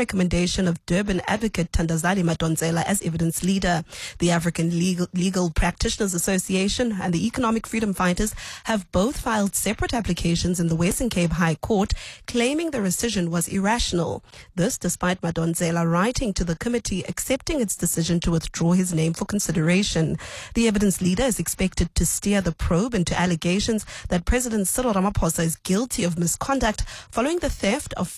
recommendation of Durban advocate Thandazani Madonsela as evidence leader. The African Legal Practitioners Association and the Economic Freedom Fighters have both filed separate applications in the Western Cape High Court claiming the rescission was irrational. This despite Madonsela writing to the committee accepting its decision to withdraw his name for consideration. The evidence leader is expected to steer the probe into allegations that President Cyril Ramaphosa is guilty of misconduct following the theft of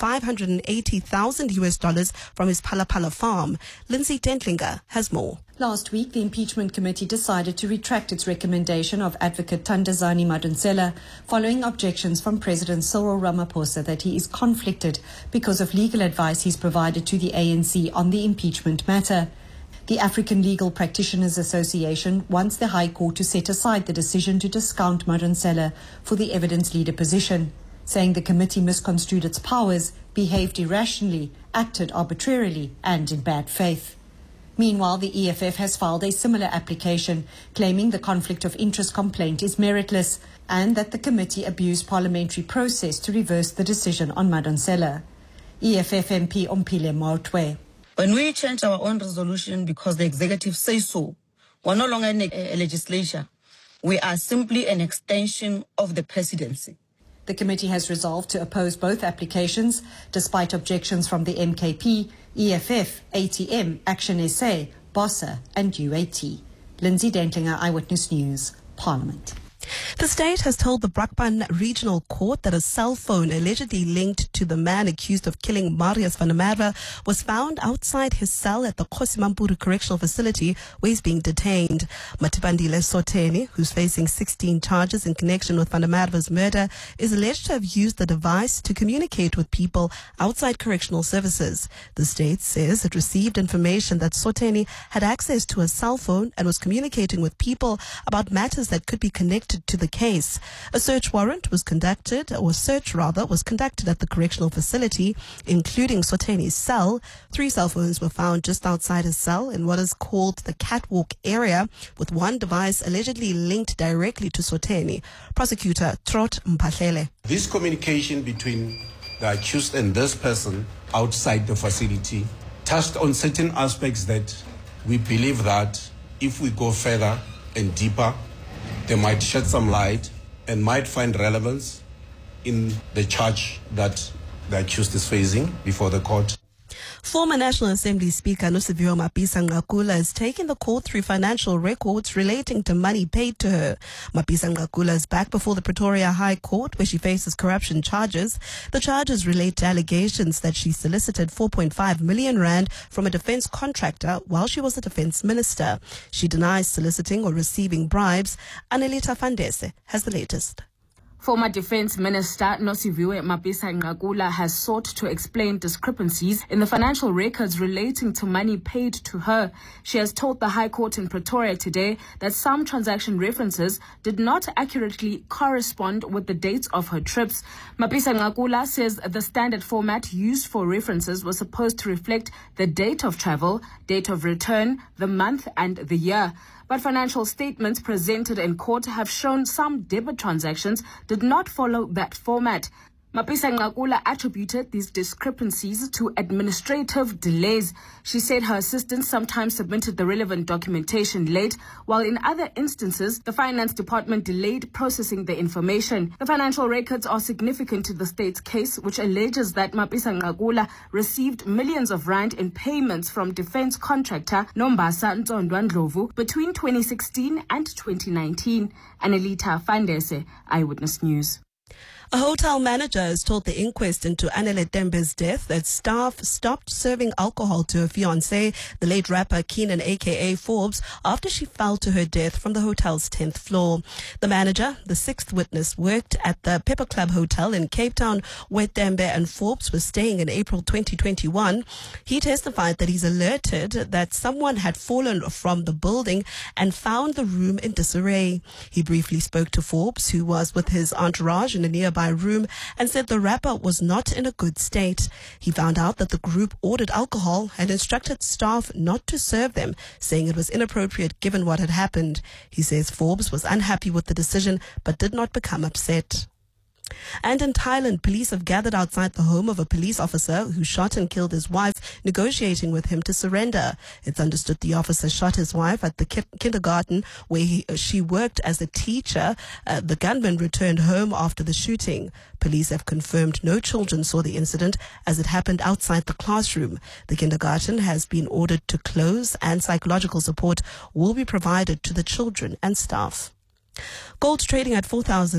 $580,000 from his Phala farm. Lindsay Dentlinger has more. Last week, the impeachment committee decided to retract its recommendation of advocate Thandazani Madonsela following objections from President Cyril Ramaphosa that he is conflicted because of legal advice he's provided to the ANC on the impeachment matter. The African Legal Practitioners Association wants the High Court to set aside the decision to discount Madonsela for the evidence leader position, saying the committee misconstrued its powers, behaved irrationally, acted arbitrarily and in bad faith. Meanwhile, the EFF has filed a similar application, claiming the conflict of interest complaint is meritless and that the committee abused parliamentary process to reverse the decision on Madonsela. EFF MP Ompile Mautwe. When we change our own resolution because the executive says so, we're no longer a legislature. We are simply an extension of the presidency. The committee has resolved to oppose both applications, despite objections from the MKP, EFF, ATM, Action SA, BOSA and UAT. Lindsay Dentlinger, Eyewitness News, Parliament. The state has told the Brakpan Regional Court that a cell phone allegedly linked to the man accused of killing Marius van der Merwe was found outside his cell at the Kosimampuru Correctional Facility where he's being detained. Matibandile Soteni, who's facing 16 charges in connection with van der Merwe's murder, is alleged to have used the device to communicate with people outside correctional services. The state says it received information that Soteni had access to a cell phone and was communicating with people about matters that could be connected to the case. A search was conducted at the correctional facility, including Soteni's cell. 3 cell phones were found just outside his cell in what is called the catwalk area, with one device allegedly linked directly to Soteni. Prosecutor Trot Mpahlele. This communication between the accused and this person outside the facility touched on certain aspects that we believe that if we go further and deeper, they might shed some light and might find relevance in the charge that the accused is facing before the court. Former National Assembly Speaker Nosiviwe Mapisa-Nqakula is taking the court through financial records relating to money paid to her. Mapisa-Nqakula is back before the Pretoria High Court where she faces corruption charges. The charges relate to allegations that she solicited 4.5 million rand from a defense contractor while she was a defense minister. She denies soliciting or receiving bribes. Anelita Fandese has the latest. Former Defense Minister Nosiviwe Mapisa-Nqakula has sought to explain discrepancies in the financial records relating to money paid to her. She has told the High Court in Pretoria today that some transaction references did not accurately correspond with the dates of her trips. Mapisa-Nqakula says the standard format used for references was supposed to reflect the date of travel, date of return, the month and the year. But financial statements presented in court have shown some debit transactions did not follow that format. Mapisa-Nqakula attributed these discrepancies to administrative delays. She said her assistants sometimes submitted the relevant documentation late, while in other instances, the finance department delayed processing the information. The financial records are significant to the state's case, which alleges that Mapisa-Nqakula received millions of rand in payments from defense contractor Nombasa Ntsondwa Ndlovu between 2016 and 2019. Anelita Fandese, Eyewitness News. A hotel manager has told the inquest into Anele Tembe's death that staff stopped serving alcohol to her fiancé, the late rapper Keenan aka Forbes, after she fell to her death from the hotel's 10th floor. The manager, the 6th witness, worked at the Pepper Club Hotel in Cape Town where Tembe and Forbes were staying in April 2021. He testified that he's alerted that someone had fallen from the building and found the room in disarray. He briefly spoke to Forbes, who was with his entourage in a nearby room, and said the rapper was not in a good state. He found out that the group ordered alcohol and instructed staff not to serve them, saying it was inappropriate given what had happened. He says Forbes was unhappy with the decision but did not become upset. And in Thailand, police have gathered outside the home of a police officer who shot and killed his wife negotiating with him to surrender. It's understood the officer shot his wife at the kindergarten where she worked as a teacher. The gunman returned home after the shooting. Police have confirmed no children saw the incident as it happened outside the classroom. The kindergarten has been ordered to close and psychological support will be provided to the children and staff. Gold trading at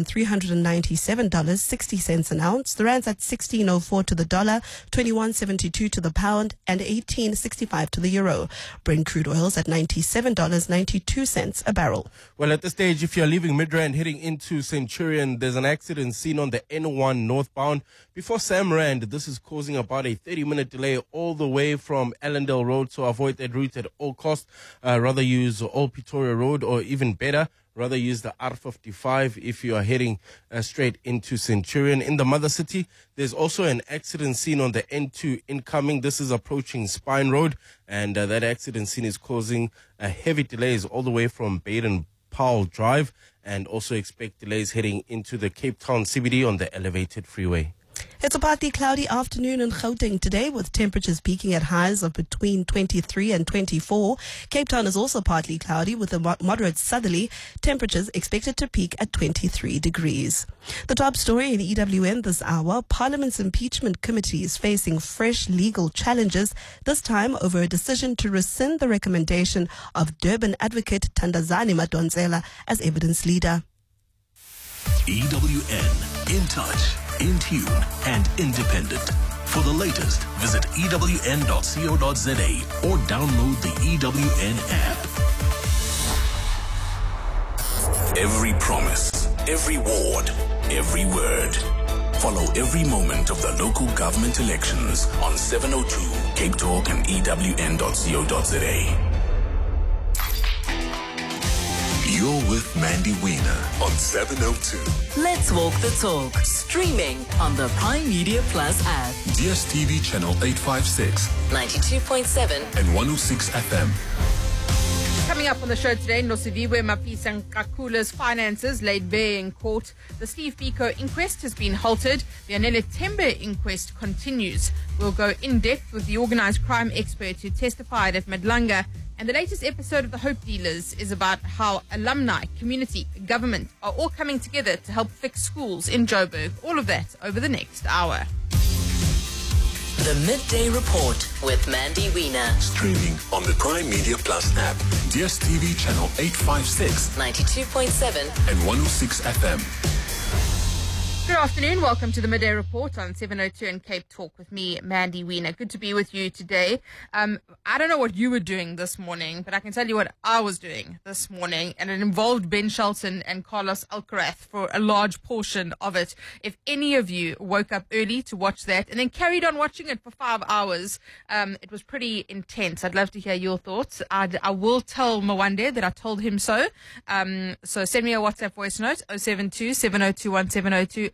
$4,397.60 an ounce. The rand's at 16.04 to the dollar, 21.72 to the pound, and 18.65 to the euro. Brent crude oil's at $97.92 a barrel. Well, at this stage, if you're leaving Midrand heading into Centurion, there's an accident seen on the N1 northbound before Samrand. This is causing about a 30-minute delay all the way from Allendale Road, so avoid that route at all costs. Rather use Old Pretoria Road, or even better, rather use the R55 if you are heading straight into Centurion. In the mother city, there's also an accident scene on the N2 incoming. This is approaching Spine Road, and that accident scene is causing heavy delays all the way from Baden-Powell Drive, and also expect delays heading into the Cape Town CBD on the elevated freeway. It's a partly cloudy afternoon in Gauteng today, with temperatures peaking at highs of between 23 and 24. Cape Town is also partly cloudy with a moderate southerly. Temperatures expected to peak at 23 degrees. The top story in EWN this hour: Parliament's impeachment committee is facing fresh legal challenges, this time over a decision to rescind the recommendation of Durban advocate Thandazani Madonsela as evidence leader. EWN, in touch, in tune, and independent. For the latest, visit ewn.co.za or download the EWN app. Every promise, every ward, every word. Follow every moment of the local government elections on 702 Cape Talk and ewn.co.za. You're with Mandy Wiener on 702. Let's walk the talk. Streaming on the Prime Media Plus app. DSTV channel 856, 92.7 and 106 FM. Coming up on the show today, Nosiviwe Mapisa-Nqakula's finances laid bare in court. The Steve Biko inquest has been halted. The Anele Tembe inquest continues. We'll go in depth with the organised crime expert who testified at Madlanga. And the latest episode of The Hope Dealers is about how alumni, community, government are all coming together to help fix schools in Joburg. All of that over the next hour. The Midday Report with Mandy Wiener. Streaming on the Prime Media Plus app, DSTV channel 856, 92.7 and 106 FM. Good afternoon. Welcome to the Midday Report on 702 and Cape Talk with me, Mandy Wiener. Good to be with you today. I don't know what you were doing this morning, but I can tell you what I was doing this morning, and it involved Ben Shelton and Carlos Alcaraz for a large portion of it. If any of you woke up early to watch that and then carried on watching it for 5 hours, it was pretty intense. I'd love to hear your thoughts. I will tell Mwande that I told him so. So send me a WhatsApp voice note, 072 702 1702.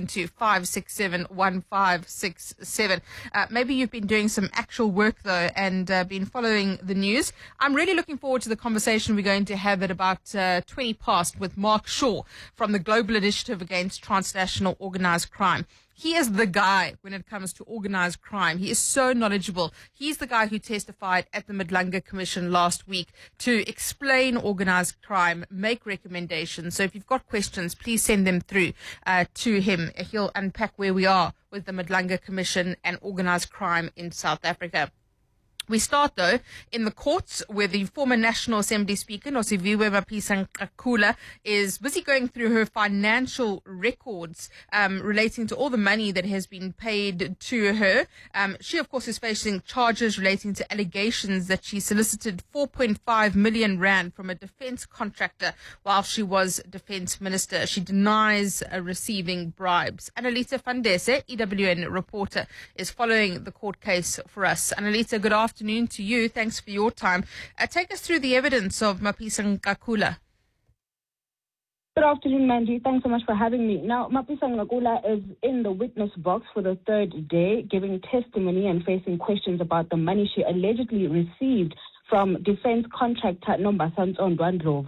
072-567-1567. Maybe you've been doing some actual work, though, and been following the news. I'm really looking forward to the conversation we're going to have at about 20 past with Mark Shaw from the Global Initiative Against Transnational Organised Crime. He is the guy when it comes to organized crime. He is so knowledgeable. He's the guy who testified at the Madlanga Commission last week to explain organized crime, make recommendations. So if you've got questions, please send them through to him. He'll unpack where we are with the Madlanga Commission and organized crime in South Africa. We start, though, in the courts where the former National Assembly Speaker, Nosiviwe Mapisa-Nqakula, is busy going through her financial records relating to all the money that has been paid to her. She, of course, is facing charges relating to allegations that she solicited 4.5 million rand from a defense contractor while she was defense minister. She denies receiving bribes. Annalita Fandese, EWN reporter, is following the court case for us. Annalita, good afternoon to you. Thanks for your time. Take us through the evidence of Mapisa-Nqakula. Good afternoon, Mandy. Thanks so much for having me. Now, Mapisa-Nqakula is in the witness box for the third day, giving testimony and facing questions about the money she allegedly received from defense contractor Nombasanto Ndwandlovu.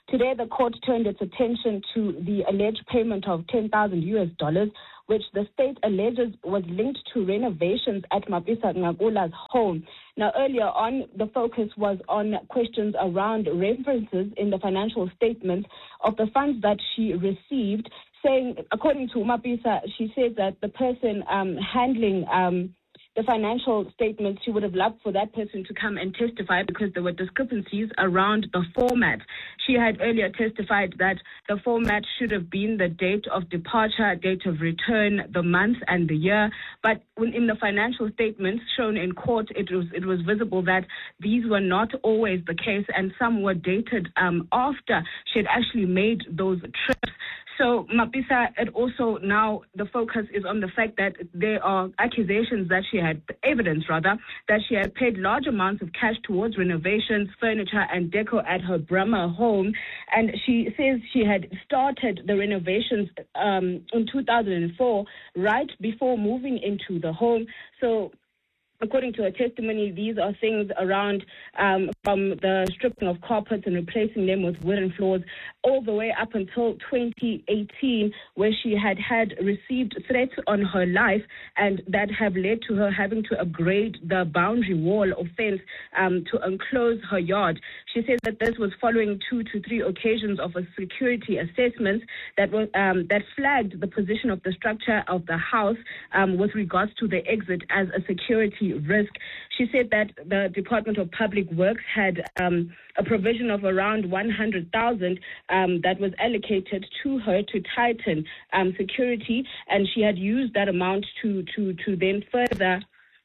Today, the court turned its attention to the alleged payment of $10,000, which the state alleges was linked to renovations at Mapisa Ngakula's home. Now, earlier on, the focus was on questions around references in the financial statements of the funds that she received, saying, according to Mapisa, she said that the person handling the financial statements, she would have loved for that person to come and testify because there were discrepancies around the format. She had earlier testified that the format should have been the date of departure, date of return, the month and the year. But in the financial statements shown in court, it was visible that these were not always the case, and some were dated after she had actually made those trips. So, Mapisa, it also now the focus is on the fact that there are accusations that evidence that she had paid large amounts of cash towards renovations, furniture and decor at her Brahma home. And she says she had started the renovations in 2004, right before moving into the home. So, according to her testimony, these are things around from the stripping of carpets and replacing them with wooden floors, all the way up until 2018, where she had received threats on her life, and that have led to her having to upgrade the boundary wall or fence to enclose her yard. She said that this was following 2 to 3 occasions of a security assessment that flagged the position of the structure of the house with regards to the exit as a security risk. She said that the Department of Public Works had a provision of around 100,000 that was allocated to her to tighten security, and she had used that amount to then further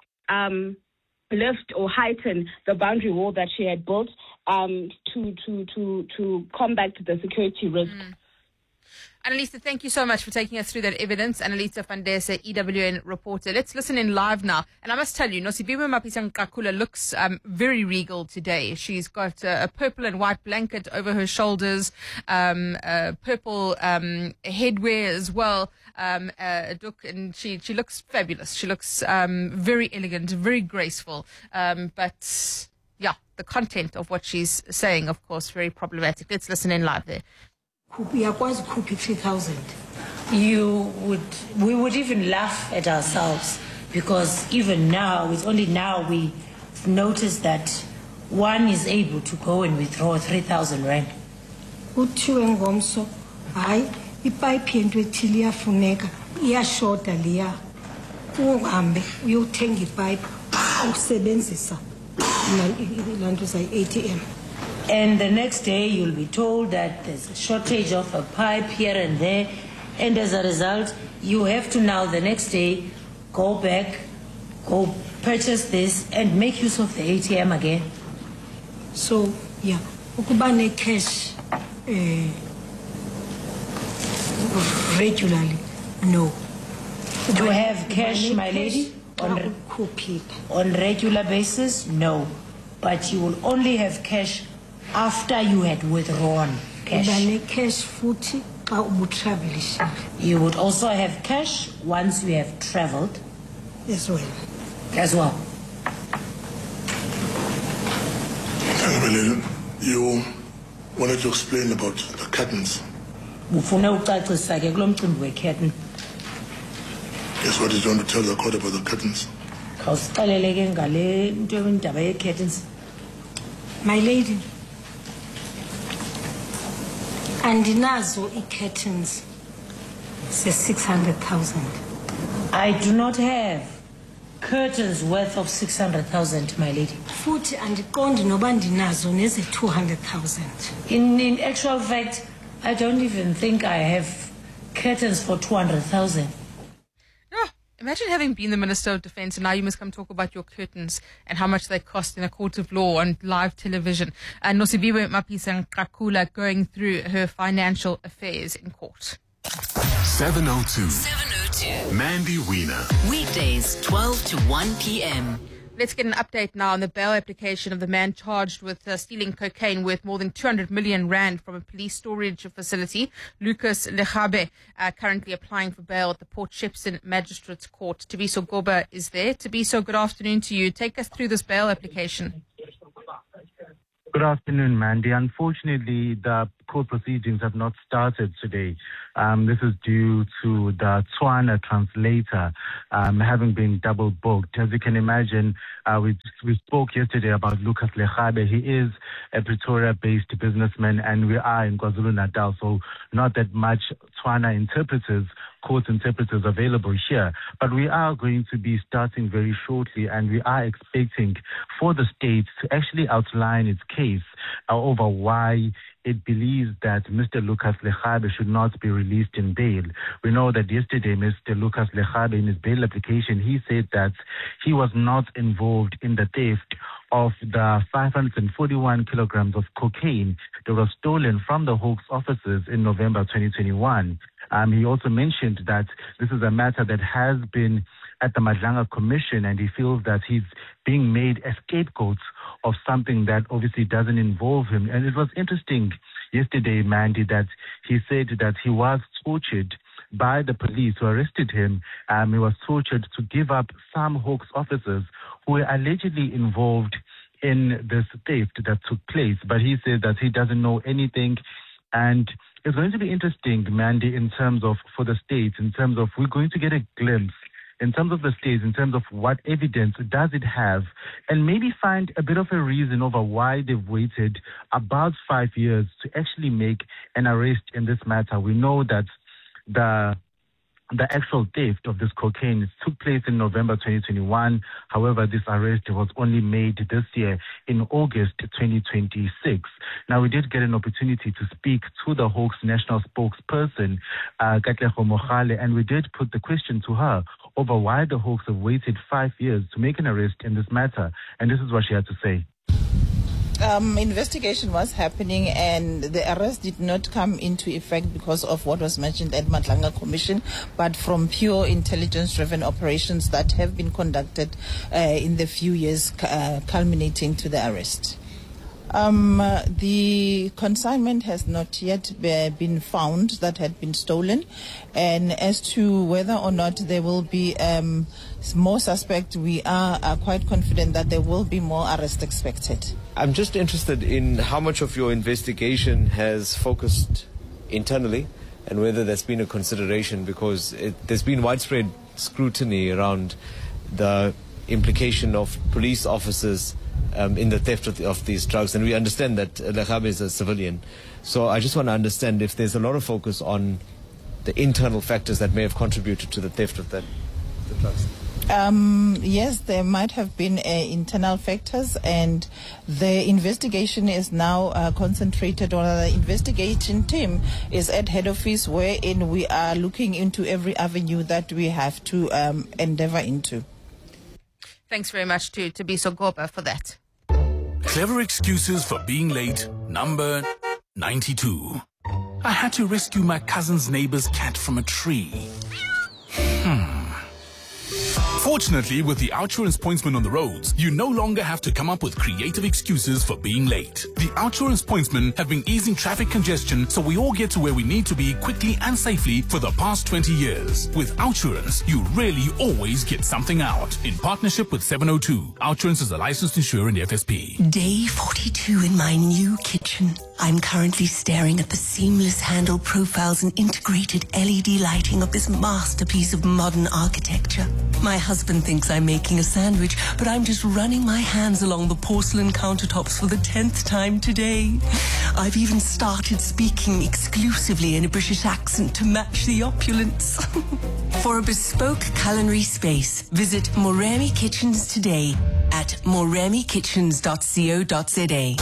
lift or heighten the boundary wall that she had built to combat the security risk. Annalisa, thank you so much for taking us through that evidence. Annalisa Fandese, EWN reporter. Let's listen in live now. And I must tell you, Nosiviwe Mapisa-Nqakula looks very regal today. She's got a purple and white blanket over her shoulders, purple headwear as well, and she looks fabulous. She looks very elegant, very graceful. But yeah, the content of what she's saying, of course, very problematic. Let's listen in live there. We are quite 3,000. We would even laugh at ourselves, because even now, it's only now we notice that one is able to go and withdraw 3,000 rand. Uthiwe ngomso hayi ipipe yento ethile iyafuneka iyashota leya uhambe uyothenga ipipe usebenzisa lanto ATM. And the next day you'll be told that there's a shortage of a pipe here and there, and as a result you have to now the next day go back, go purchase this and make use of the ATM again. So yeah, ukuba ne cash regularly, no. To have cash, my lady, on regular basis, no. But you will only have cash after you had withdrawn cash. You would also have cash once you have traveled. As well. As well. You wanted to explain about the curtains. Yes, what did you want to tell the court about the curtains? My lady, andinazo curtains ze-600,000. I do not have curtains worth of 600,000, my lady. Futhi andiqondi noba ndinazo neze-200,000. In actual fact, I don't even think I have curtains for 200,000. Imagine having been the Minister of Defence and now you must come talk about your curtains and how much they cost in a court of law on live television. And Nosiviwe Mapisa-Nqakula going through her financial affairs in court. 702. Mandy Wiener. Weekdays, 12 to 1 p.m. Let's get an update now on the bail application of the man charged with stealing cocaine worth more than 200 million rand from a police storage facility. Lucas Legabe, currently applying for bail at the Port Shepstone Magistrates Court. Tabiso Goba is there. Tabiso, good afternoon to you. Take us through this bail application. Good afternoon, Mandy. Unfortunately, the court proceedings have not started today. This is due to the Tswana translator having been double booked. As you can imagine, we spoke yesterday about Lucas Lekgabe. He is a Pretoria-based businessman, and we are in KwaZulu-Natal, so not that much Tswana interpreters, court interpreters available here. But we are going to be starting very shortly, and we are expecting for the state to actually outline its case over why it believes that Mr. Lucas Lekgabe should not be released in bail. We know that yesterday Mr. Lucas Lekgabe, in his bail application, he said that he was not involved in the theft of the 541 kilograms of cocaine that was stolen from the Hawks offices in November 2021. He also mentioned that this is a matter that has been at the Madlanga Commission, and he feels that he's being made a scapegoat of something that obviously doesn't involve him. And it was interesting yesterday, Mandy, that he said that he was tortured by the police who arrested him. He was tortured to give up some Hawks officers who were allegedly involved in this theft that took place. But he said that he doesn't know anything. And it's going to be interesting, Mandy, in terms of, for the states, in terms of, we're going to get a glimpse in terms of the states, in terms of what evidence does it have, and maybe find a bit of a reason over why they've waited about 5 years to actually make an arrest in this matter. We know that the actual theft of this cocaine took place in November 2021. However, this arrest was only made this year in August 2026. Now, we did get an opportunity to speak to the Hawks national spokesperson, Katlego Mogale, and we did put the question to her over why the Hawks have waited 5 years to make an arrest in this matter. And this is what she had to say. Investigation was happening, and the arrest did not come into effect because of what was mentioned at Madlanga Commission, but from pure intelligence-driven operations that have been conducted in the few years culminating to the arrest. The consignment has not yet been found that had been stolen, and as to whether or not there will be more suspects, we are quite confident that there will be more arrests expected. I'm just interested in how much of your investigation has focused internally and whether there's been a consideration, because there's been widespread scrutiny around the implication of police officers in the theft of these drugs, and we understand that Lekgabe is a civilian. So I just want to understand if there's a lot of focus on the internal factors that may have contributed to the theft of the drugs. Yes, there might have been internal factors, and the investigation is now concentrated on the investigation team is at head office, wherein we are looking into every avenue that we have to endeavor into. Thanks very much to Thabiso Gopa for that. Clever excuses for being late, number 92. I had to rescue my cousin's neighbor's cat from a tree. Fortunately, with the OUTsurance pointsman on the roads, you no longer have to come up with creative excuses for being late. The OUTsurance pointsmen have been easing traffic congestion so we all get to where we need to be quickly and safely for the past 20 years. With OUTsurance, you really always get something out. In partnership with 702, OUTsurance is a licensed insurer in the FSP. Day 42 in my new kitchen. I'm currently staring at the seamless handle profiles and integrated LED lighting of this masterpiece of modern architecture. My husband thinks I'm making a sandwich, but I'm just running my hands along the porcelain countertops for the 10th time today. I've even started speaking exclusively in a British accent to match the opulence. For a bespoke culinary space, visit Moremi Kitchens today at moremikitchens.co.za.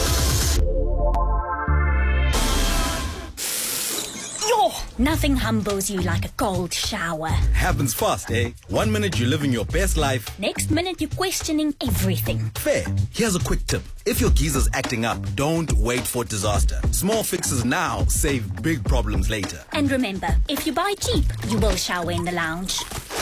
Nothing humbles you like a cold shower. Happens fast, eh? 1 minute you're living your best life. Next minute you're questioning everything. Fair. Here's a quick tip. If your geezer's acting up, don't wait for disaster. Small fixes now save big problems later. And remember, if you buy cheap, you will shower in the lounge.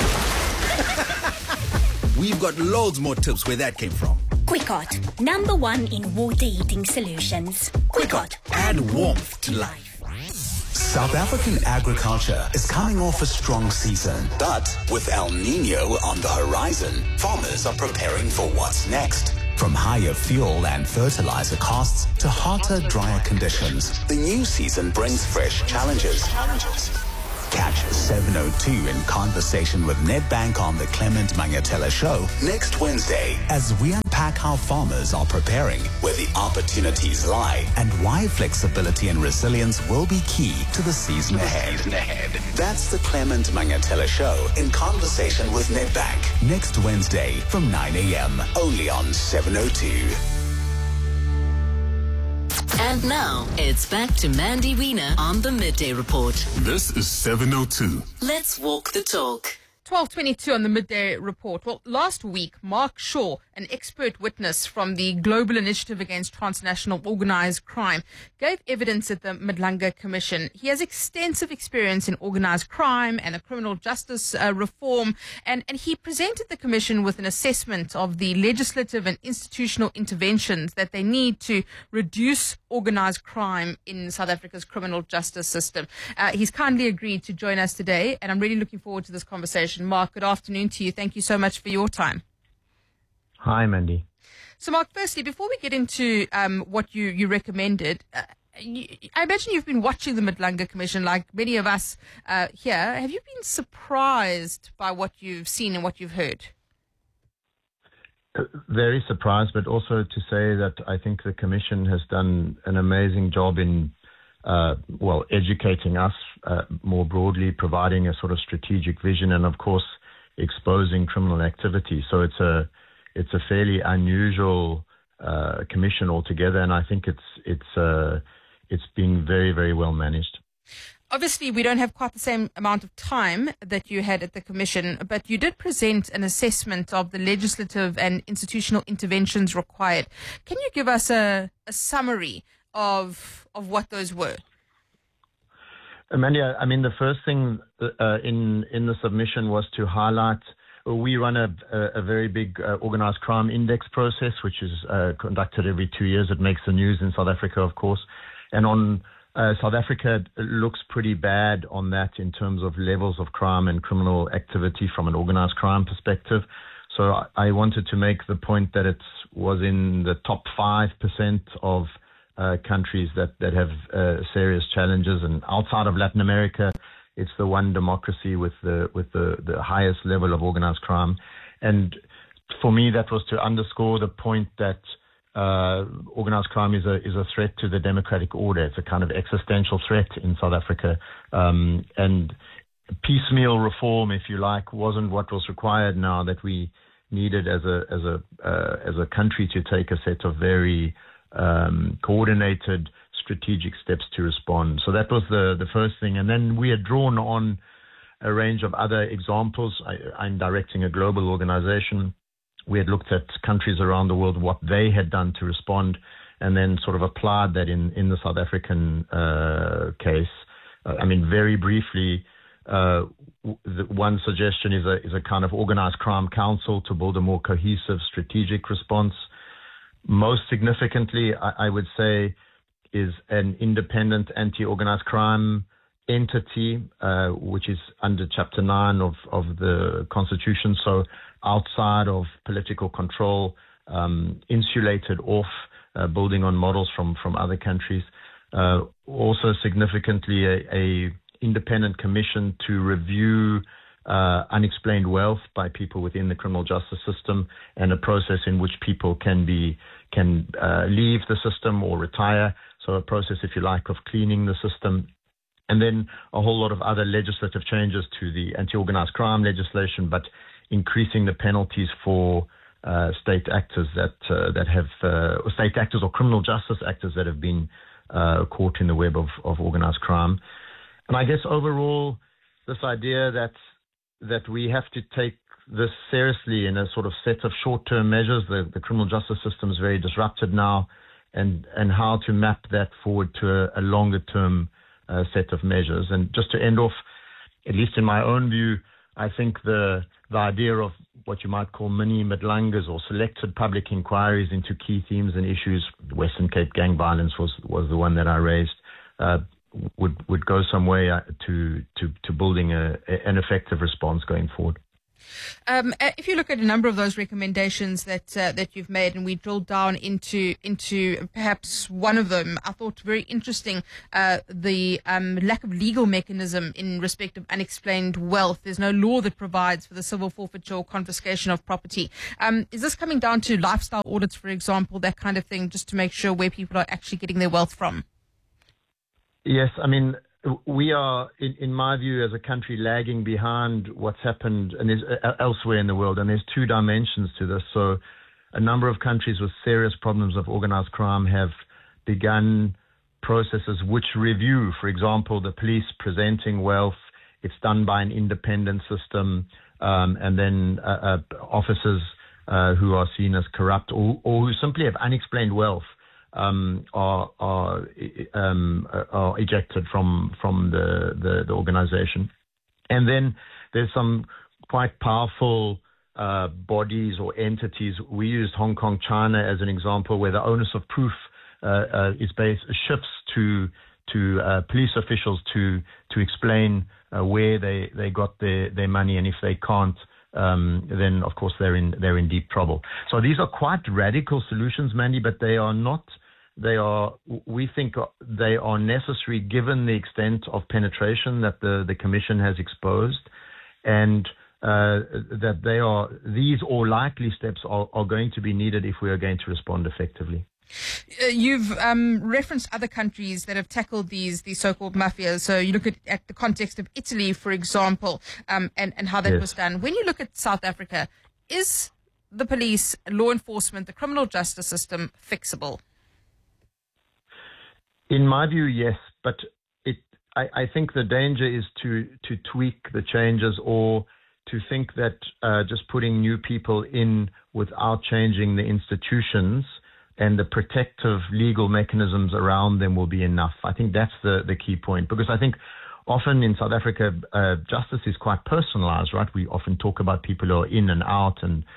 We've got loads more tips where that came from. Quickot, #1 in water heating solutions. Quickot. Add warmth to life. South African agriculture is coming off a strong season. But with El Nino on the horizon, farmers are preparing for what's next. From higher fuel and fertilizer costs to hotter, drier conditions, the new season brings fresh challenges. Catch 702 in conversation with Nedbank on the Clement Mangatela Show next Wednesday as we unpack how farmers are preparing, where the opportunities lie, and why flexibility and resilience will be key to the season ahead. That's the Clement Mangatela Show in conversation with Nedbank next Wednesday from 9 a.m. only on 702. And now, it's back to Mandy Wiener on the Midday Report. This is 702. Let's walk the talk. 12:22 on the Midday Report. Well, last week, Mark Shaw, an expert witness from the Global Initiative Against Transnational Organized Crime, gave evidence at the Madlanga Commission. He has extensive experience in organized crime and criminal justice reform, and he presented the Commission with an assessment of the legislative and institutional interventions that they need to reduce organized crime in South Africa's criminal justice system. He's kindly agreed to join us today, and I'm really looking forward to this conversation. Mark, good afternoon to you. Thank you so much for your time. Hi, Mandy. So, Mark, firstly, before we get into what you recommended, I imagine you've been watching the Madlanga Commission like many of us here. Have you been surprised by what you've seen and what you've heard? Very surprised, but also to say that I think the Commission has done an amazing job in educating us more broadly, providing a sort of strategic vision, and of course exposing criminal activity. So it's a fairly unusual commission altogether, and I think it's being very, very well managed. Obviously, we don't have quite the same amount of time that you had at the Commission, but you did present an assessment of the legislative and institutional interventions required. Can you give us a summary of what those were? Amanda, I mean, the first thing in the submission was to highlight, we run a very big organized crime index process, which is conducted every 2 years. It makes the news in South Africa, of course. And on South Africa looks pretty bad on that in terms of levels of crime and criminal activity from an organized crime perspective. So I wanted to make the point that it was in the top 5% of countries that have serious challenges, and outside of Latin America, it's the one democracy with the highest level of organized crime. And for me, that was to underscore the point that organized crime is a threat to the democratic order. It's a kind of existential threat in South Africa, and piecemeal reform, if you like, wasn't what was required now that we needed as a country to take a set of very coordinated strategic steps to respond. So that was the first thing. And then we had drawn on a range of other examples. I'm directing a global organization. We had looked at countries around the world, what they had done to respond, and then sort of applied that in the South African case. I mean, very briefly, one suggestion is a kind of organized crime council to build a more cohesive strategic response. Most significantly, I would say, is an independent anti-organized crime entity, which is under Chapter 9 of the Constitution, so outside of political control, insulated off, building on models from other countries. Also significantly, a independent commission to review unexplained wealth by people within the criminal justice system, and a process in which people can leave the system or retire. So a process, if you like, of cleaning the system. And then a whole lot of other legislative changes to the anti-organized crime legislation, but increasing the penalties for state actors that have state actors or criminal justice actors that have been caught in the web of organized crime. And I guess overall, this idea that we have to take this seriously in a sort of set of short-term measures. The criminal justice system is very disrupted now, and how to map that forward to a longer-term set of measures. And just to end off, at least in my own view, I think the idea of what you might call mini Madlangas or selected public inquiries into key themes and issues, Western Cape gang violence was the one that I raised, would go some way to building an effective response going forward. If you look at a number of those recommendations that you've made, and we drilled down into perhaps one of them, I thought very interesting, the lack of legal mechanism in respect of unexplained wealth. There's no law that provides for the civil forfeiture or confiscation of property. Is this coming down to lifestyle audits, for example, that kind of thing, just to make sure where people are actually getting their wealth from? Yes, I mean, we are, in my view, as a country, lagging behind what's happened and elsewhere in the world. And there's two dimensions to this. So a number of countries with serious problems of organized crime have begun processes which review, for example, the police presenting wealth. It's done by an independent system, and then officers who are seen as corrupt or who simply have unexplained wealth are ejected from the organization. And then there's some quite powerful bodies or entities. We used Hong Kong, China as an example, where the onus of proof shifts to police officials to explain where they got their money, and if they can't, then of course they're in deep trouble. So these are quite radical solutions, Mandy, but we think they are necessary given the extent of penetration that the Commission has exposed, and that these or likely steps are going to be needed if we are going to respond effectively. You've referenced other countries that have tackled these so-called mafias. So you look at the context of Italy, for example, and how that was done. When you look at South Africa, is the police, law enforcement, the criminal justice system fixable? In my view, yes, but I think the danger is to tweak the changes or to think that just putting new people in without changing the institutions and the protective legal mechanisms around them will be enough. I think that's the key point, because I think often in South Africa, justice is quite personalized, right? We often talk about people who are in and out,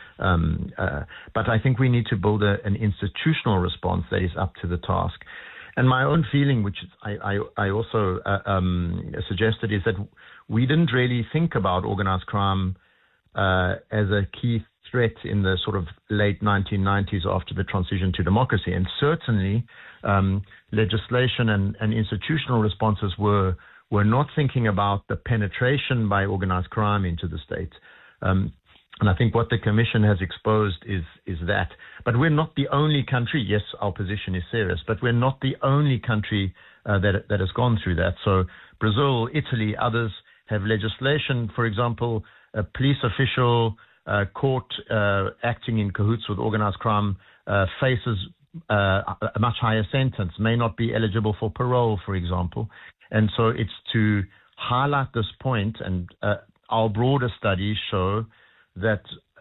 but I think we need to build an institutional response that is up to the task. And my own feeling, which I also suggested, is that we didn't really think about organized crime as a key threat in the sort of late 1990s after the transition to democracy. And certainly legislation and institutional responses were not thinking about the penetration by organized crime into the state. And I think what the Commission has exposed is that. But we're not the only country. Yes, our position is serious, but we're not the only country that has gone through that. So Brazil, Italy, others have legislation. For example, a police official caught acting in cahoots with organized crime faces a much higher sentence, may not be eligible for parole, for example. And so it's to highlight this point, and our broader studies show that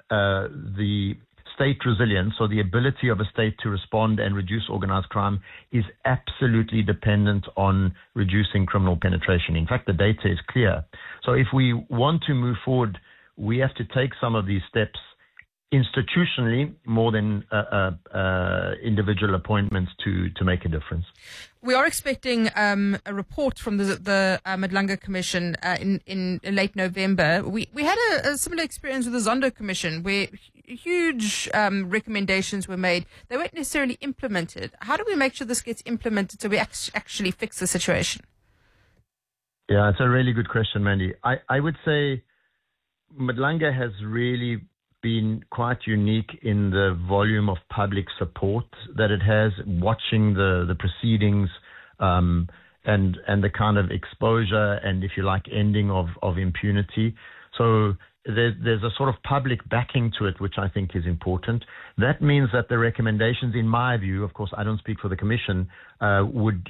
the state resilience, or the ability of a state to respond and reduce organized crime, is absolutely dependent on reducing criminal penetration. In fact, the data is clear. So if we want to move forward, we have to take some of these steps institutionally more than individual appointments to make a difference. We are expecting a report from the Madlanga Commission in late November. We had a similar experience with the Zondo Commission, where huge recommendations were made. They weren't necessarily implemented. How do we make sure this gets implemented so we actually fix the situation? Yeah, it's a really good question, Mandy. I would say Madlanga has really been quite unique in the volume of public support that it has, watching the proceedings and the kind of exposure and, if you like, ending of impunity. So there's a sort of public backing to it, which I think is important. That means that the recommendations, in my view, of course, I don't speak for the Commission, would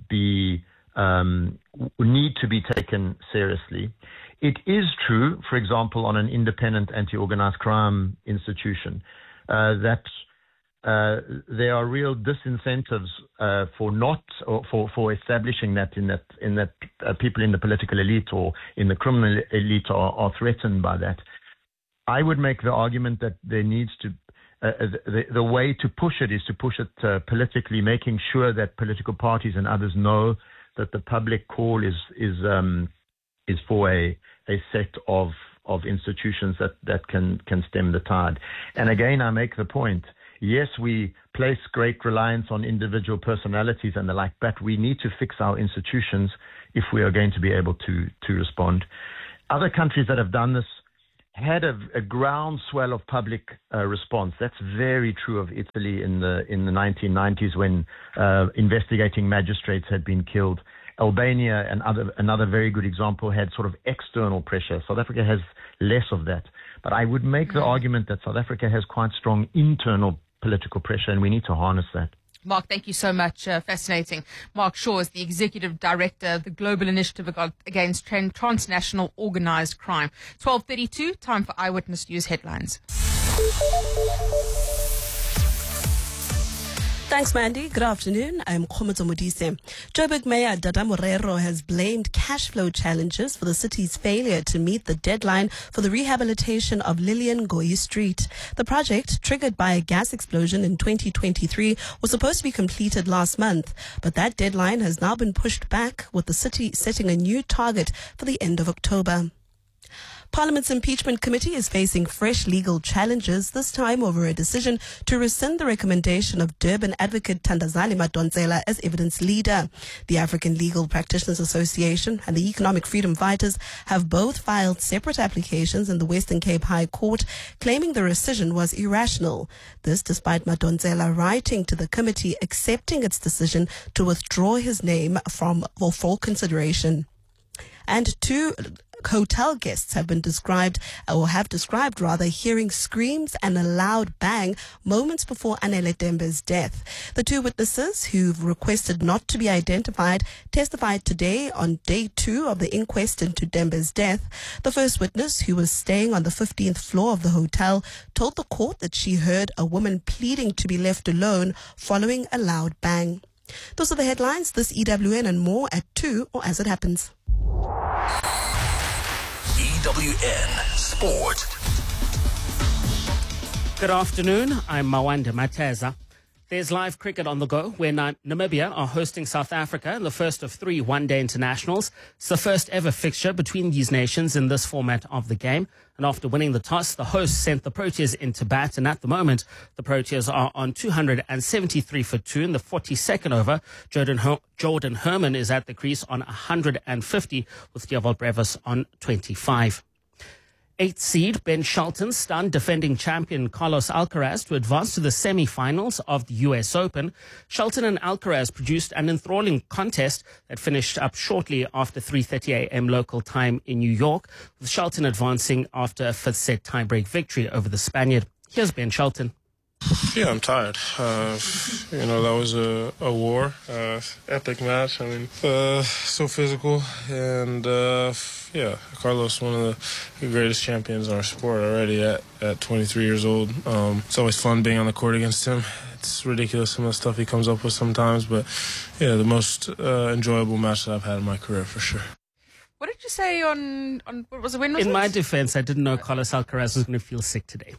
need to be taken seriously. It is true, for example, on an independent anti-organized crime institution, that there are real disincentives for establishing that in that people in the political elite or in the criminal elite are threatened by that. I would make the argument that there needs to the way to push it is to push it politically, making sure that political parties and others know that the public call is for a set of institutions that can stem the tide. And again, I make the point, yes, we place great reliance on individual personalities and the like, but we need to fix our institutions if we are going to be able to respond. Other countries that have done this had a groundswell of public response. That's very true of Italy in the 1990s when investigating magistrates had been killed. Albania, another very good example, had sort of external pressure. South Africa has less of that. But I would make the argument that South Africa has quite strong internal political pressure, and we need to harness that. Mark, thank you so much. Fascinating. Mark Shaw is the Executive Director of the Global Initiative Against Transnational Organized Crime. 12:32, time for Eyewitness News headlines. Thanks, Mandy. Good afternoon. I'm Khomoto Modise. Joburg Mayor Dada Morero has blamed cash flow challenges for the city's failure to meet the deadline for the rehabilitation of Lillian Ngoyi Street. The project, triggered by a gas explosion in 2023, was supposed to be completed last month, but that deadline has now been pushed back, with the city setting a new target for the end of October. Parliament's impeachment committee is facing fresh legal challenges, this time over a decision to rescind the recommendation of Durban advocate Thandazani Madonsela as evidence leader. The African Legal Practitioners Association and the Economic Freedom Fighters have both filed separate applications in the Western Cape High Court, claiming the rescission was irrational. This despite Madonsela writing to the committee accepting its decision to withdraw his name from full consideration. And two hotel guests have described hearing screams and a loud bang moments before Anele Dembe's death. The two witnesses, who've requested not to be identified, testified today on day 2 of the inquest into Dembe's death. The first witness, who was staying on the 15th floor of the hotel, told the court that she heard a woman pleading to be left alone following a loud bang. Those are the headlines. This EWN and more at 2, or as it happens. EWN Sport. Good afternoon. I'm Mawanda Mateza. There's live cricket on the go, where Namibia are hosting South Africa in the first of 3 one-day internationals. It's the first ever fixture between these nations in this format of the game. And after winning the toss, the hosts sent the Proteas into bat. And at the moment, the Proteas are on 273 for 2 in the 42nd over. Jordan Herman is at the crease on 150, with Dewald Brevis on 25. 8th seed Ben Shelton stunned defending champion Carlos Alcaraz to advance to the semi-finals of the US Open. Shelton and Alcaraz produced an enthralling contest that finished up shortly after 3:30 a.m. local time in New York, with Shelton advancing after a 5th set tiebreak victory over the Spaniard. Here's Ben Shelton. Yeah, I'm tired. That was a war, epic match. I mean, so physical, and Carlos, one of the greatest champions in our sport already at 23 years old. It's always fun being on the court against him. It's ridiculous some of the stuff he comes up with sometimes, but yeah, the most enjoyable match that I've had in my career for sure. What did you say on what was it? When was In it? my defense, I didn't know Carlos Alcaraz was going to feel sick today.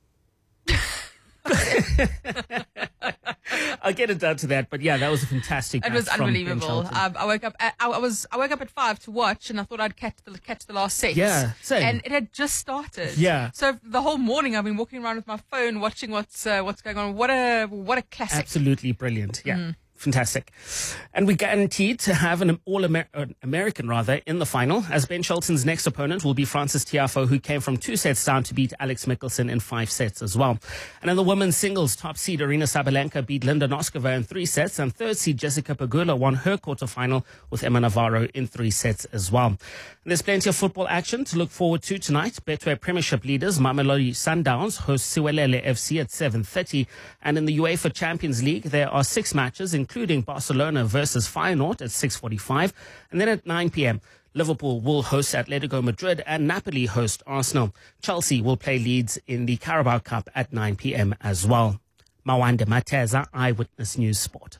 I'll get it down to that, but yeah, that was a fantastic. It was unbelievable. I woke up at 5 to watch, and I thought I'd catch the last set. Yeah, same. And it had just started. Yeah. So the whole morning I've been walking around with my phone, watching what's going on. What a classic! Absolutely brilliant. Yeah. Fantastic. And we're guaranteed to have an All-American in the final, as Ben Shelton's next opponent will be Frances Tiafoe, who came from 2 sets down to beat Alex Mickelson in 5 sets as well. And in the women's singles, top seed Aryna Sabalenka beat Linda Noskova in 3 sets, and 3rd seed Jessica Pegula won her quarterfinal with Emma Navarro in 3 sets as well. And there's plenty of football action to look forward to tonight. Betway Premiership leaders Mamelodi Sundowns host Siwelele FC at 7:30, and in the UEFA Champions League there are 6 matches, including Barcelona versus Feyenoord at 6:45, and then at 9 p.m. Liverpool will host Atletico Madrid and Napoli host Arsenal. Chelsea will play Leeds in the Carabao Cup at 9 p.m. as well. Mawanda Mateza, Eyewitness News Sport.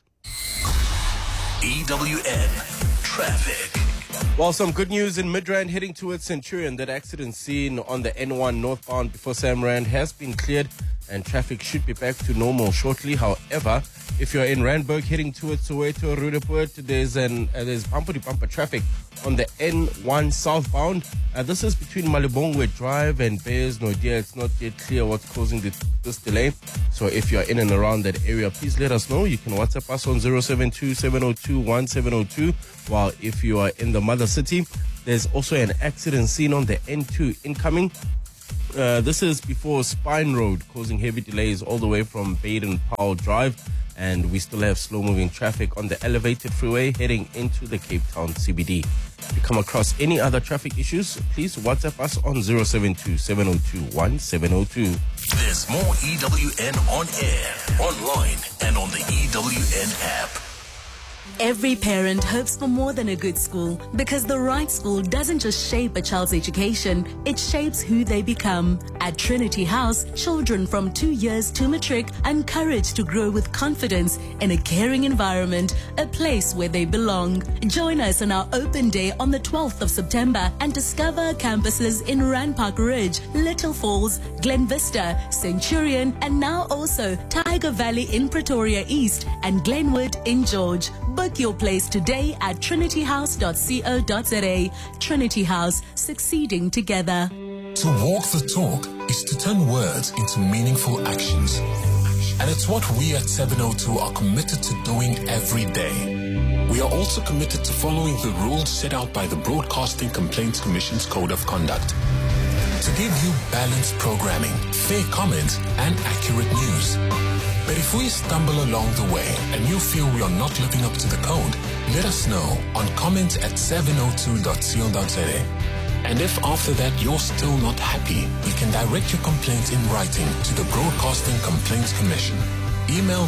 EWN Traffic. Well, some good news in Midrand heading towards Centurion. That accident scene on the N1 northbound before Sam Rand has been cleared. and traffic should be back to normal shortly. However, if you're in Randburg heading towards Soweto, Roodepoort, there's bumper-to-bumper traffic on the N1 southbound. This is between Malibongwe Drive and Bears Nodia. It's not yet clear what's causing this delay. So if you're in and around that area, please let us know. You can WhatsApp us on 072-702-1702. While if you are in the mother city, there's also an accident seen on the N2 incoming. This is before Spine Road, causing heavy delays all the way from Baden-Powell Drive. And we still have slow-moving traffic on the elevated freeway heading into the Cape Town CBD. If you come across any other traffic issues, please WhatsApp us on 072-702-1702. There's more EWN on air, online, and on the EWN app. Every parent hopes for more than a good school, because the right school doesn't just shape a child's education, it shapes who they become. At Trinity House, children from 2 years to matric are encouraged to grow with confidence in a caring environment, a place where they belong. Join us on our open day on the 12th of September and discover campuses in Randpark Ridge, Little Falls, Glen Vista, Centurion, and now also Tiger Valley in Pretoria East and Glenwood in George. Book your place today at trinityhouse.co.za. Trinity House, succeeding together. To walk the talk is to turn words into meaningful actions. And it's what we at 702 are committed to doing every day. We are also committed to following the rules set out by the Broadcasting Complaints Commission's Code of Conduct, to give you balanced programming, fair comment, and accurate news. But if we stumble along the way and you feel we are not living up to the code, let us know on comment@702.co.za. And if after that you're still not happy, you can direct your complaint in writing to the Broadcasting Complaints Commission. Email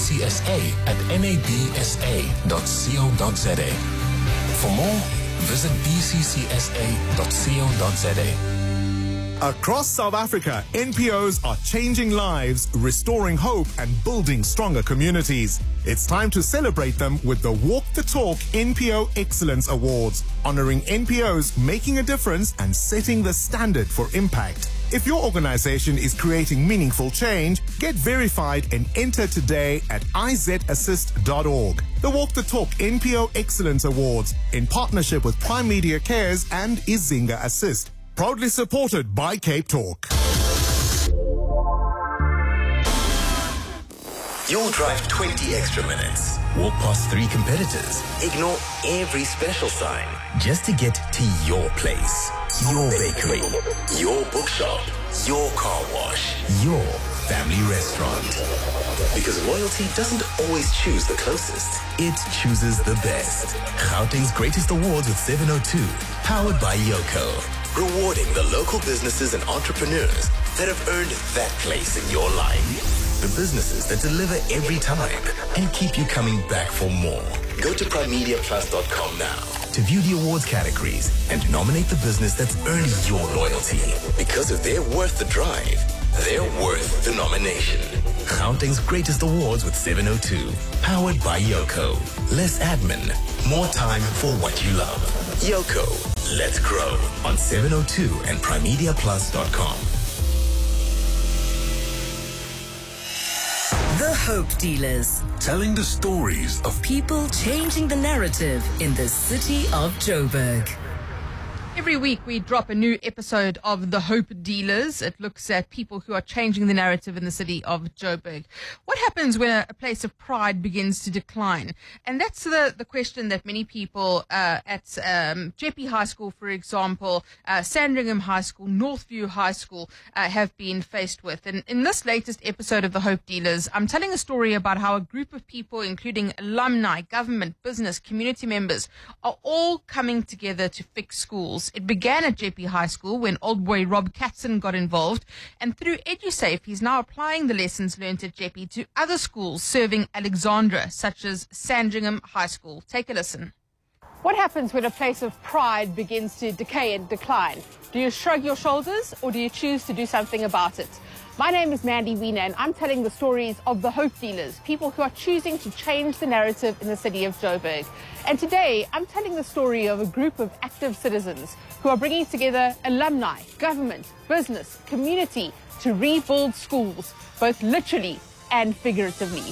bccsa@nabsa.co.za. For more, visit bccsa.co.za. Across South Africa, NPOs are changing lives, restoring hope, and building stronger communities. It's time to celebrate them with the Walk the Talk NPO Excellence Awards, honoring NPOs making a difference and setting the standard for impact. If your organization is creating meaningful change, get verified and enter today at izassist.org. The Walk the Talk NPO Excellence Awards, in partnership with Prime Media Cares and Izinga Assist. Proudly supported by Cape Talk. You'll drive 20 extra minutes, walk past 3 competitors, ignore every special sign, just to get to your place, your bakery, your bookshop, your car wash, your family restaurant. Because loyalty doesn't always choose the closest, it chooses the best. Gauteng's Greatest Awards with 702, powered by Yoko. Rewarding the local businesses and entrepreneurs that have earned that place in your life. The businesses that deliver every time and keep you coming back for more. Go to primemediaplus.com now to view the awards categories and to nominate the business that's earned your loyalty. Because if they're worth the drive, they're worth the nomination. Gauteng's Greatest Awards with 702, powered by Yoko. Less admin, more time for what you love. Yoko, let's grow on 702 and primemediaplus.com. The Hope Dealers. Telling the stories of People changing the narrative in the city of Joburg. Every week we drop a new episode of The Hope Dealers. It looks at people who are changing the narrative in the city of Joburg. What happens when a place of pride begins to decline? And that's the question that many people at Jeppe High School, for example, Sandringham High School, Northview High School have been faced with. And in this latest episode of The Hope Dealers, I'm telling a story about how a group of people, including alumni, government, business, community members, are all coming together to fix schools. It began at Jeppe High School when old boy Rob Katzen got involved, and through EduSafe, he's now applying the lessons learned at Jeppe to other schools serving Alexandra, such as Sandringham High School. Take a listen. What happens when a place of pride begins to decay and decline? Do you shrug your shoulders or do you choose to do something about it? My name is Mandy Wiener, and I'm telling the stories of the hope dealers, people who are choosing to change the narrative in the city of Joburg. And today, I'm telling the story of a group of active citizens who are bringing together alumni, government, business, community to rebuild schools, both literally and figuratively.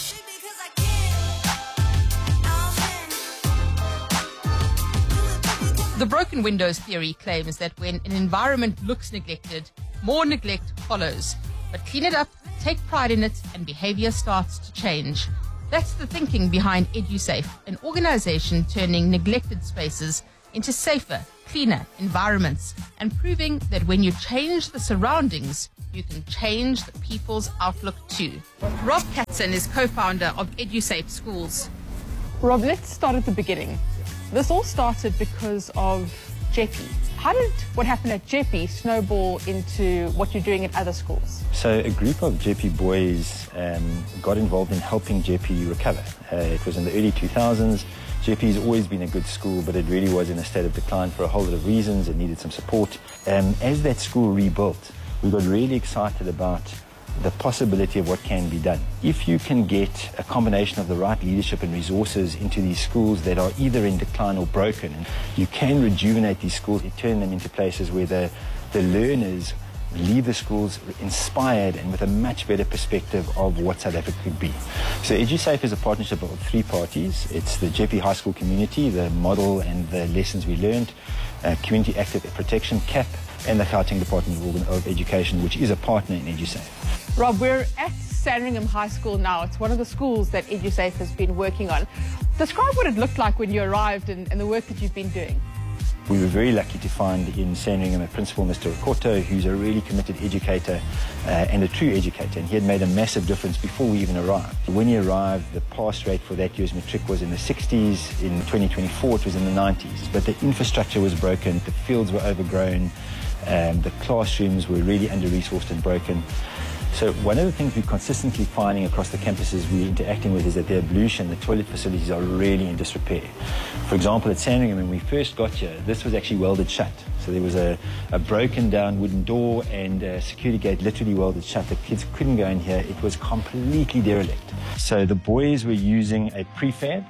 The broken windows theory claims that when an environment looks neglected, more neglect follows. But clean it up, take pride in it, and behavior starts to change. That's the thinking behind EduSafe, an organization turning neglected spaces into safer, cleaner environments, and proving that when you change the surroundings, you can change the people's outlook too. Rob Katzen is co-founder of EduSafe Schools. Rob, let's start at the beginning. This all started because of JEPI. How did what happened at JEPI snowball into what you're doing at other schools? So a group of JEPI boys got involved in helping JEPI recover. It was in the early 2000s. JEPI has always been a good school, but it really was in a state of decline for a whole lot of reasons. It needed some support. As that school rebuilt, we got really excited about the possibility of what can be done. If you can get a combination of the right leadership and resources into these schools that are either in decline or broken, you can rejuvenate these schools and turn them into places where the learners leave the schools inspired and with a much better perspective of what South Africa could be. So EduSafe is a partnership of three parties. It's the JEPI High School community, the model and the lessons we learned, Community Active Protection, CAP, and the Gauteng Department of Education, which is a partner in EduSafe. Rob, we're at Sandringham High School now. It's one of the schools that EduSafe has been working on. Describe what it looked like when you arrived and the work that you've been doing. We were very lucky to find in Sandringham a principal, Mr. Rakoto, who's a really committed educator and a true educator, and he had made a massive difference before we even arrived. When he arrived, the pass rate for that year's matric was in the 60s. In 2024, it was in the 90s. But the infrastructure was broken, the fields were overgrown, the classrooms were really under-resourced and broken. So one of the things we're consistently finding across the campuses we're interacting with is that the ablution, the toilet facilities are really in disrepair. For example, at Sandringham, when we first got here, this was actually welded shut. So there was a broken down wooden door and a security gate literally welded shut. The kids couldn't go in here. It was completely derelict. So the boys were using a prefab,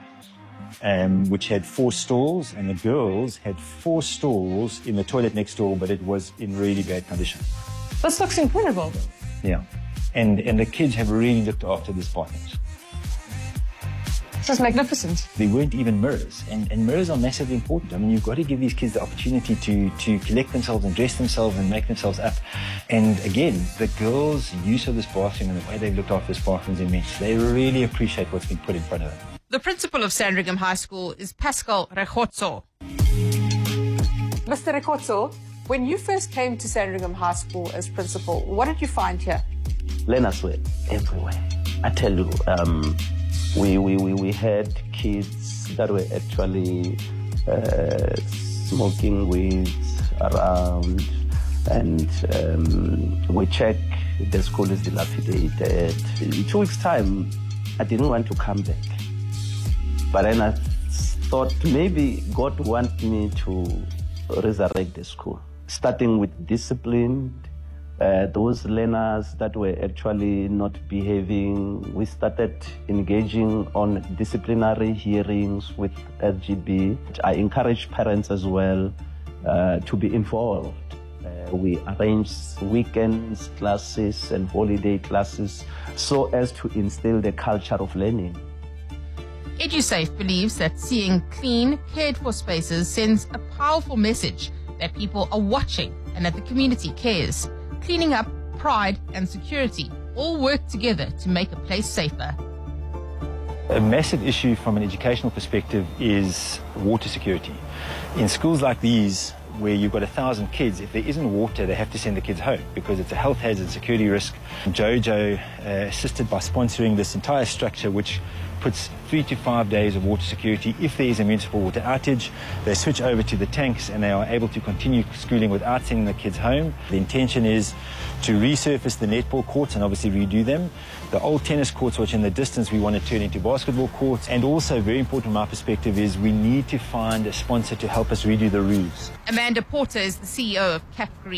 which had 4 stalls, and the girls had 4 stalls in the toilet next door, but it was in really bad condition. This looks incredible. Yeah, and the kids have really looked after this partners. This is magnificent. There weren't even mirrors, and mirrors are massively important. I mean, you've got to give these kids the opportunity to collect themselves and dress themselves and make themselves up. And again, the girls' use of this bathroom and the way they've looked after this bathroom is immense. They really appreciate what's been put in front of them. The principal of Sandringham High School is Pascal Rekotso. Mr. Rekotso, when you first came to Sandringham High School as principal, what did you find here? Learners were everywhere. I tell you, we had kids that were actually smoking weeds around, and we check the school is dilapidated. In 2 weeks' time, I didn't want to come back. But then I thought maybe God wants me to resurrect the school. Starting with discipline, those learners that were actually not behaving, we started engaging on disciplinary hearings with SGB. I encourage parents as well to be involved. We arrange weekends classes and holiday classes so as to instill the culture of learning. EduSafe believes that seeing clean, cared-for spaces sends a powerful message that people are watching and that the community cares. Cleaning up, pride and security all work together to make a place safer. A massive issue from an educational perspective is water security. In schools like these, where you've got 1,000 kids, if there isn't water, they have to send the kids home because it's a health hazard, security risk. Jojo assisted by sponsoring this entire structure, which puts 3 to 5 days of water security. If there is a municipal water outage, they switch over to the tanks and they are able to continue schooling without sending the kids home. The intention is to resurface the netball courts and obviously redo them. The old tennis courts, which in the distance we want to turn into basketball courts. And also, very important from my perspective, is we need to find a sponsor to help us redo the roofs. Amanda Porter is the CEO of Cap Green.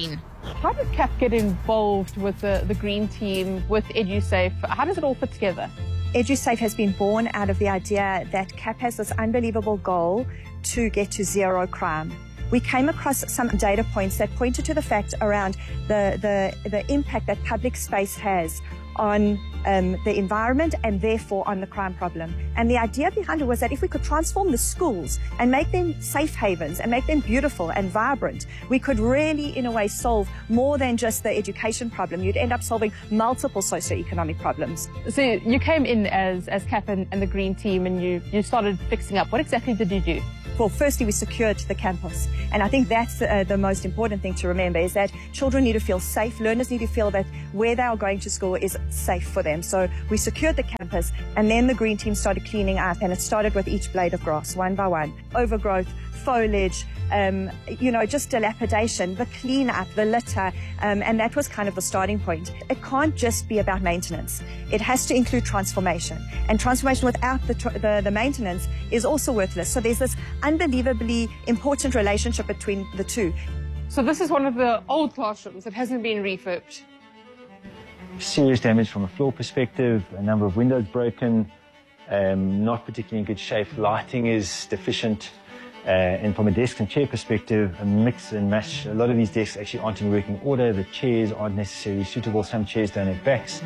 How did CAP get involved with the green team, with EduSafe? How does it all fit together? EduSafe has been born out of the idea that CAP has this unbelievable goal to get to zero crime. We came across some data points that pointed to the fact around the impact that public space has on the environment and therefore on the crime problem. And the idea behind it was that if we could transform the schools and make them safe havens and make them beautiful and vibrant, we could really, in a way, solve more than just the education problem. You'd end up solving multiple socioeconomic problems. So you came in as CAP and the green team, and you started fixing up. What exactly did you do? Well, firstly, we secured the campus. And I think that's the most important thing to remember, is that children need to feel safe. Learners need to feel that where they are going to school is safe for them. So we secured the campus, and then the green team started cleaning up, and it started with each blade of grass, one by one. Overgrowth, foliage, just dilapidation, the clean up, the litter, and that was kind of the starting point. It can't just be about maintenance. It has to include transformation, and transformation without the maintenance is also worthless. So there's this unbelievably important relationship between the two. So this is one of the old classrooms that hasn't been refurbed. Serious damage from a floor perspective, a number of windows broken, not particularly in good shape. Lighting is deficient. And from a desk and chair perspective, a mix and match. A lot of these desks actually aren't in working order. The chairs aren't necessarily suitable. Some chairs don't have backs.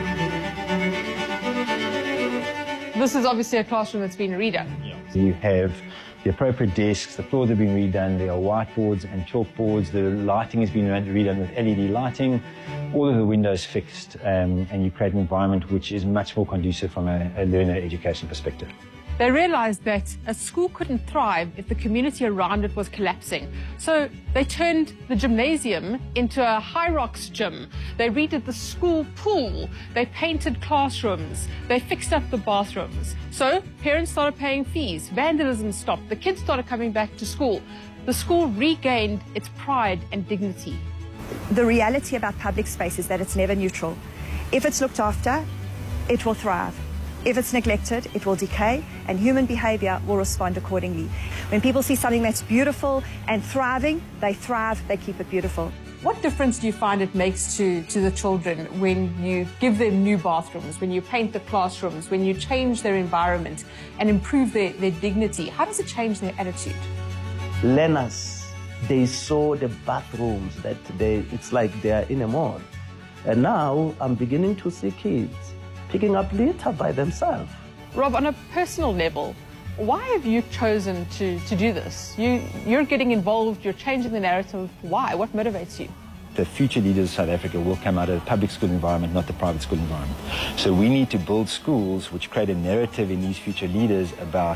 This is obviously a classroom that's been redone. You have the appropriate desks, the floors have been redone, there are whiteboards and chalkboards, the lighting has been redone with LED lighting, all of the windows fixed, and you create an environment which is much more conducive from a learner education perspective. They realized that a school couldn't thrive if the community around it was collapsing. So they turned the gymnasium into a Hyrox gym. They redid the school pool. They painted classrooms. They fixed up the bathrooms. So parents started paying fees. Vandalism stopped. The kids started coming back to school. The school regained its pride and dignity. The reality about public space is that it's never neutral. If it's looked after, it will thrive. If it's neglected, it will decay, and human behavior will respond accordingly. When people see something that's beautiful and thriving, they thrive, they keep it beautiful. What difference do you find it makes to the children when you give them new bathrooms, when you paint the classrooms, when you change their environment and improve their dignity? How does it change their attitude? Learners, they saw the bathrooms that it's like they're in a mall. And now I'm beginning to see kids picking up litter by themselves. Rob, on a personal level, why have you chosen to do this? You're getting involved, you're changing the narrative. Why? What motivates you? The future leaders of South Africa will come out of the public school environment, not the private school environment. So we need to build schools which create a narrative in these future leaders about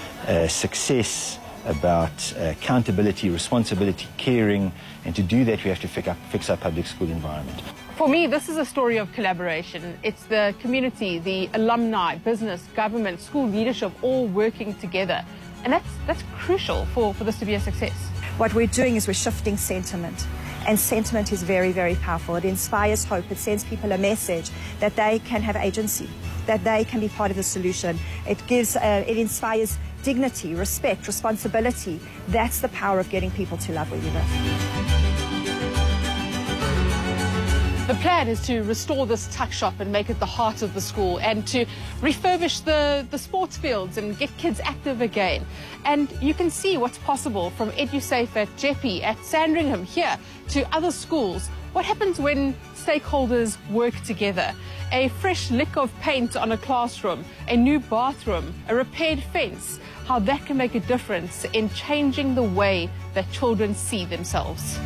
success, about accountability, responsibility, caring, and to do that we have to fix our public school environment. For me, this is a story of collaboration. It's the community, the alumni, business, government, school leadership all working together. And that's crucial for this to be a success. What we're doing is we're shifting sentiment. And sentiment is very, very powerful. It inspires hope. It sends people a message that they can have agency, that they can be part of the solution. It inspires dignity, respect, responsibility. That's the power of getting people to love where you live. The plan is to restore this tuck shop and make it the heart of the school, and to refurbish the sports fields and get kids active again. And you can see what's possible from EduSafe at Jeppe, at Sandringham here, to other schools. What happens when stakeholders work together? A fresh lick of paint on a classroom, a new bathroom, a repaired fence, how that can make a difference in changing the way that children see themselves.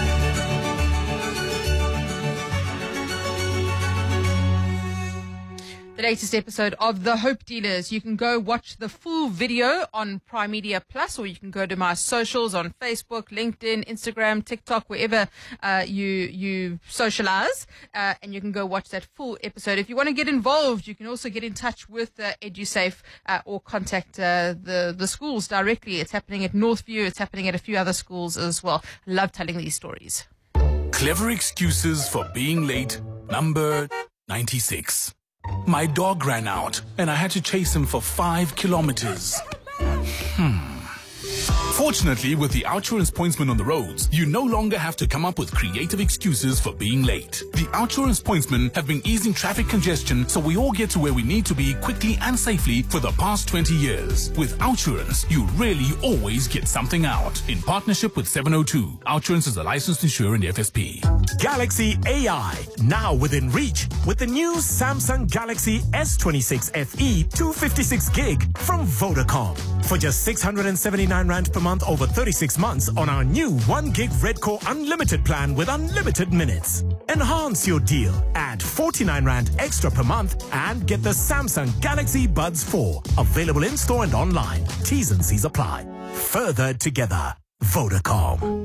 The latest episode of The Hope Dealers. You can go watch the full video on Prime Media Plus, or you can go to my socials on Facebook, LinkedIn, Instagram, TikTok, wherever you socialize, and you can go watch that full episode. If you want to get involved, you can also get in touch with EduSafe or contact the schools directly. It's happening at Northview. It's happening at a few other schools as well. I love telling these stories. Clever excuses for being late, number 96. My dog ran out and I had to chase him for 5 kilometers. Fortunately, with the OUTsurance pointsman on the roads, you no longer have to come up with creative excuses for being late. The OUTsurance pointsmen have been easing traffic congestion so we all get to where we need to be quickly and safely for the past 20 years. With OUTsurance, you really always get something out. In partnership with 702, OUTsurance is a licensed insurer in the FSP. Galaxy AI, now within reach with the new Samsung Galaxy S26 FE 256 gig from Vodacom. For just 679 Rand per month over 36 months on our new 1 gig Red Core Unlimited plan with unlimited minutes. Enhance your deal. Add 49 Rand extra per month and get the Samsung Galaxy Buds 4. Available in store and online. T's and C's apply. Further together. Vodacom.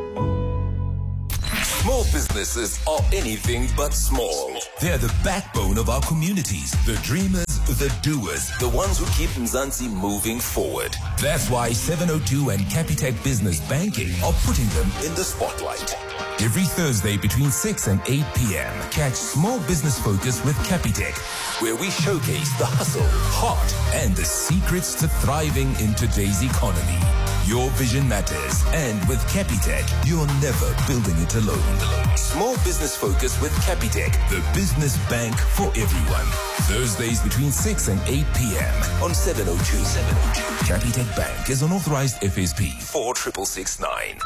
Small businesses are anything but small. They're the backbone of our communities, the dreamers, the doers, the ones who keep Mzansi moving forward. That's why 702 and Capitec Business Banking are putting them in the spotlight. Every Thursday between 6 and 8 p.m., catch Small Business Focus with Capitec, where we showcase the hustle, heart, and the secrets to thriving in today's economy. Your vision matters, and with Capitec, you're never building it alone. Small Business Focus with Capitec, the business bank for everyone. Thursdays between 6 and 8 p.m. on 702. Capitec Bank is an authorized FSP 46669.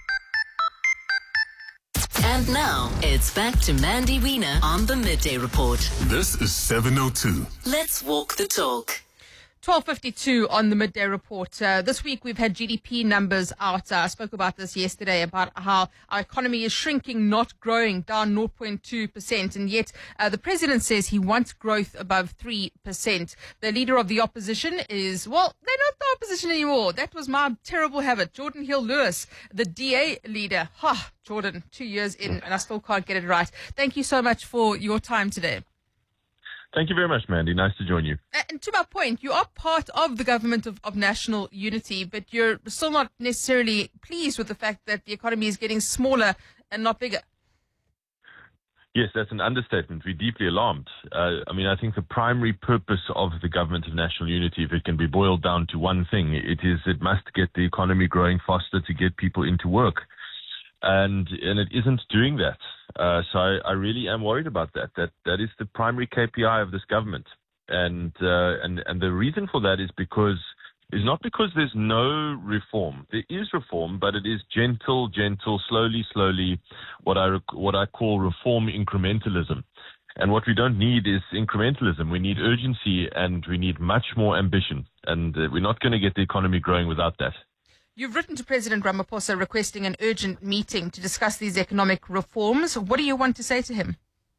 And now, it's back to Mandy Wiener on the Midday Report. This is 702. Let's walk the talk. 12:52 on the Midday Report. This week we've had GDP numbers out. I spoke about this yesterday about how our economy is shrinking, not growing, down 0.2%. And yet the president says he wants growth above 3%. The leader of the opposition is, well, they're not the opposition anymore. That was my terrible habit. Jordan Hill-Lewis, the DA leader. Jordan, 2 years in and I still can't get it right. Thank you so much for your time today. Thank you very much, Mandy. Nice to join you. And to my point, you are part of the government of national unity, but you're still not necessarily pleased with the fact that the economy is getting smaller and not bigger. Yes, that's an understatement. We're deeply alarmed. I think the primary purpose of the government of national unity, if it can be boiled down to one thing, it must get the economy growing faster to get people into work. And it isn't doing that. So I really am worried about that. That is the primary KPI of this government. And the reason for that is not because there's no reform. There is reform, but it is gentle, slowly, what I call reform incrementalism. And what we don't need is incrementalism. We need urgency and we need much more ambition. And we're not going to get the economy growing without that. You've written to President Ramaphosa requesting an urgent meeting to discuss these economic reforms. What do you want to say to him?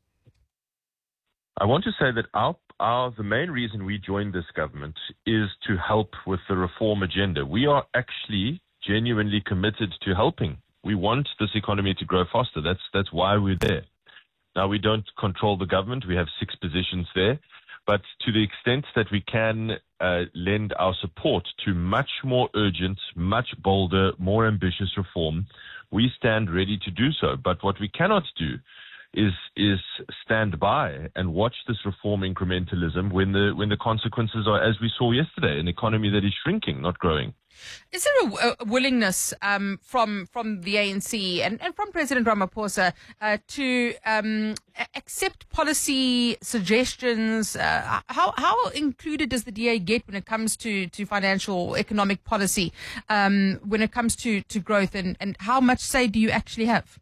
I want to say that the main reason we joined this government is to help with the reform agenda. We are actually genuinely committed to helping. We want this economy to grow faster. That's why we're there. Now, we don't control the government. We have 6 positions there. But to the extent that we can lend our support to much more urgent, much bolder, more ambitious reform, we stand ready to do so. But what we cannot do is stand by and watch this reform incrementalism when the consequences are, as we saw yesterday, an economy that is shrinking, not growing. Is there a willingness from the ANC and from President Ramaphosa to accept policy suggestions? How included does the DA get when it comes to financial or economic policy, when it comes to growth, and how much say do you actually have?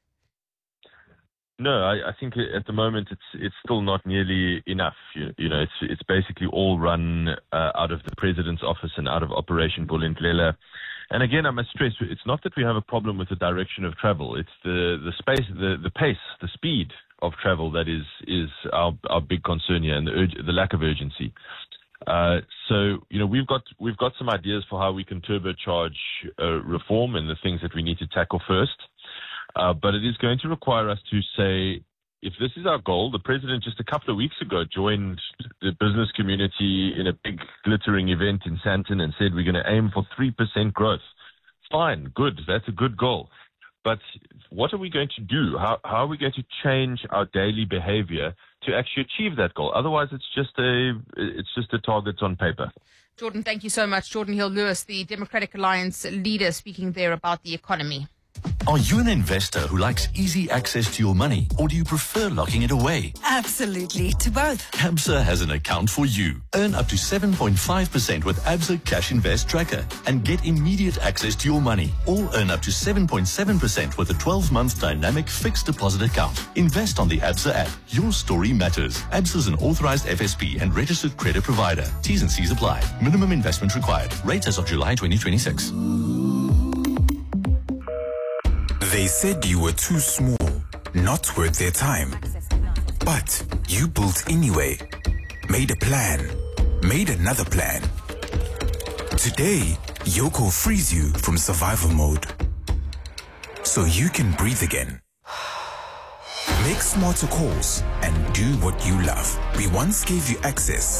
No, I think at the moment it's still not nearly enough. It's basically all run out of the president's office and out of Operation Vulindlela. And again, I must stress, it's not that we have a problem with the direction of travel. It's the space, the pace, the speed of travel that is our big concern here, and the lack of urgency. So we've got some ideas for how we can turbocharge reform and the things that we need to tackle first. But it is going to require us to say, if this is our goal, the president just a couple of weeks ago joined the business community in a big glittering event in Sandton and said we're going to aim for 3% growth. Fine, good, that's a good goal. But what are we going to do? How are we going to change our daily behavior to actually achieve that goal? Otherwise, it's just a target on paper. Jordan, thank you so much. Jordan Hill-Lewis, the Democratic Alliance leader, speaking there about the economy. Are you an investor who likes easy access to your money, or do you prefer locking it away? Absolutely, to both. ABSA has an account for you. Earn up to 7.5% with ABSA Cash Invest Tracker and get immediate access to your money. Or earn up to 7.7% with a 12-month dynamic fixed deposit account. Invest on the ABSA app. Your story matters. ABSA is an authorized FSP and registered credit provider. T's and C's apply. Minimum investment required. Rates as of July 2026. They said you were too small, not worth their time. But you built anyway. Made a plan. Made another plan. Today, Yoco frees you from survival mode. So you can breathe again. Make smarter calls and do what you love. We once gave you access